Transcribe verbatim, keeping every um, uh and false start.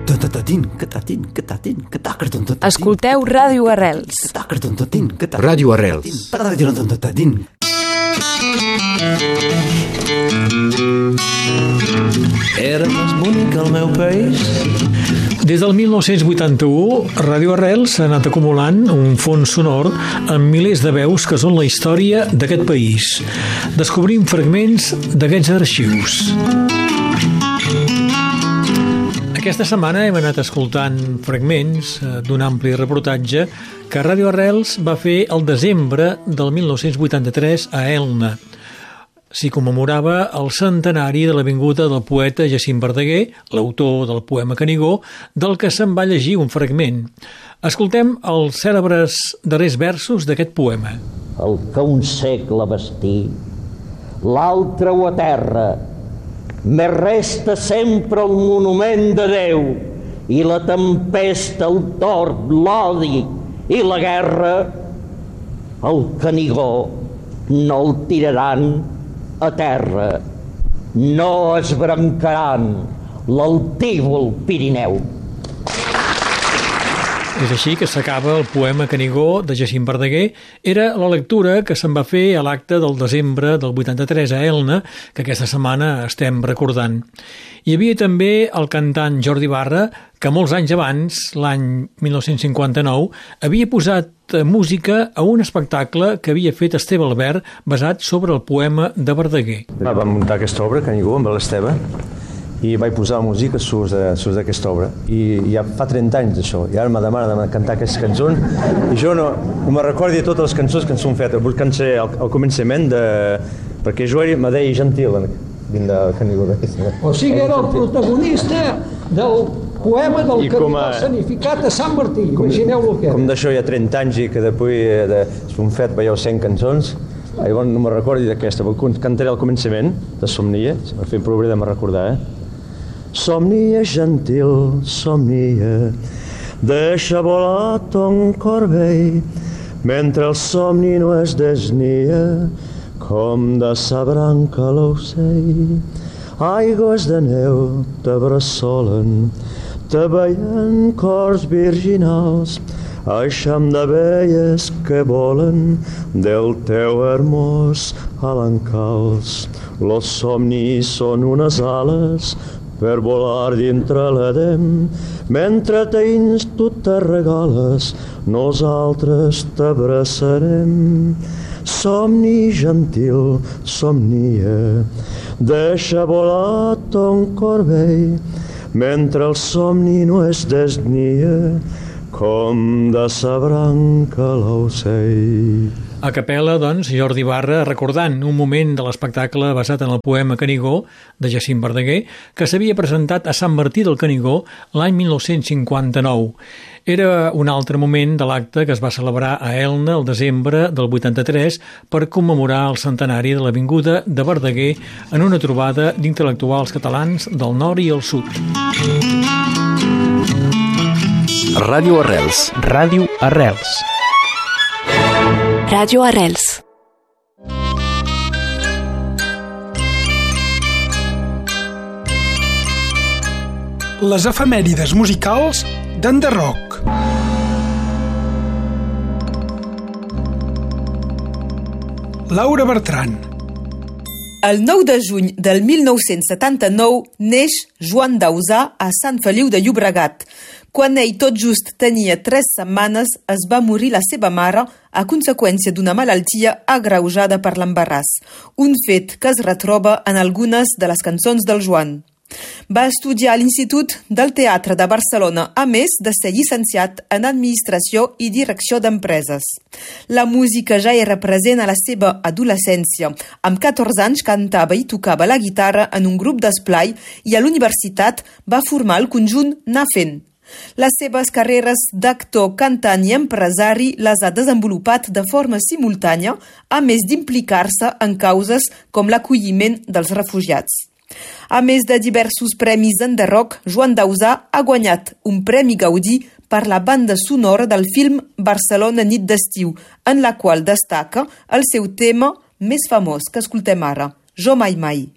Escolteu Ràdio Arrels. Ràdio Arrels. Era més bonic el meu país. Des del mil nou-cents vuitanta-u, Ràdio Arrels s'ha anat acumulant un fons sonor amb milers de veus que són la història d'aquest país. Descobrim fragments d'aquests arxius. Aquesta setmana hem anat escoltant fragments d'un ampli reportatge que Ràdio Arrels va fer el desembre del mil nou-cents vuitanta-tres a Elna. S'hi commemorava el centenari de l'avinguda del poeta Jacint Verdaguer, l'autor del poema Canigó, del que se'n va llegir un fragment. Escoltem els cèlebres darrers versos d'aquest poema. El que un segle vestí, l'altre ho aterra, me resta sempre el monument de Déu, i la tempesta, el tort, l'odi i la guerra, el Canigó no el tiraran a terra, no esbrancaran l'altívol Pirineu. És així que s'acaba el poema Canigó de Jacint Verdaguer. Era la lectura que se'n va fer a l'acte del desembre del vuitanta-tres a Elna, que aquesta setmana estem recordant. Hi havia també el cantant Jordi Barra, que molts anys abans, l'any mil nou-cents cinquanta-nou, havia posat música a un espectacle que havia fet Esteve Albert basat sobre el poema de Verdaguer. Vam muntar aquesta obra, Canigó, amb l'Esteve, i vaig posar música sus d'aquesta obra. I ja fa trenta anys d'això, i ara me demana de cantar aquestes cançons, i jo no, no me recordi totes les cançons que ens són fetes, buscant ser al, al començament, de, perquè jo me deia gentil, dins de Canigó. O sigui, era el protagonista del poema del Canigó a, sanificat a Sant Martí, imagineu-lo que era. Com d'això hi ha trenta anys i que després de, són fet, veieu, cent cançons, llavors no me recordi d'aquesta, cantaré al començament de Somnia, per fer prova de me recordar, eh? Somnia gentil, somnia, deixa volar ton cor vell, mentre el somni no es desnia, com de sa branca l'ocell. Aigües de neu t'abrassolen, te veien cors virginals, eixam d'abelles que volen del teu hermós alencals. Los somnis són unes ales per volar dintre l'Edem, mentre teins tu te regales, nosaltres t'abraçarem. Somni gentil, somnia, deixa volar ton cor vell, mentre el somni no es desnia, com de sa branca l'ocell. A capella, doncs, Jordi Barra recordant un moment de l'espectacle basat en el poema Canigó de Jacint Verdaguer que s'havia presentat a Sant Martí del Canigó l'any mil nou-cents cinquanta-nou. Era un altre moment de l'acte que es va celebrar a Elna el desembre del vuitanta-tres per commemorar el centenari de l'avinguda de Verdaguer en una trobada d'intel·lectuals catalans del nord i el sud. Ràdio Arrels. Ràdio Arrels. Ràdio Arrels. Les efemèrides musicals d'Enderroc. Laura Bertran. El nou de juny del mil nou-cents setanta-nou neix Joan Dausà a Sant Feliu de Llobregat. Quan ell tot just tenia tres setmanes, es va morir la seva mare a conseqüència d'una malaltia agreujada per l'embaràs, un fet que es retroba en algunes de les cançons del Joan. Va estudiar a l'Institut del Teatre de Barcelona, a més de ser llicenciat en Administració i Direcció d'Empreses. La música ja era present a la seva adolescència. Amb catorze anys cantava i tocava la guitarra en un grup d'esplai i a l'universitat va formar el conjunt Nafen. Les seves carreres d'actor, cantant i empresari les ha desenvolupat de forma simultània, a més d'implicar-se en causes com l'acolliment dels refugiats. A més de diversos premis d'Enderroc, Joan Dausà ha guanyat un Premi Gaudí per la banda sonora del film Barcelona nit d'estiu, en la qual destaca el seu tema més famós que escoltem ara, Jo mai mai.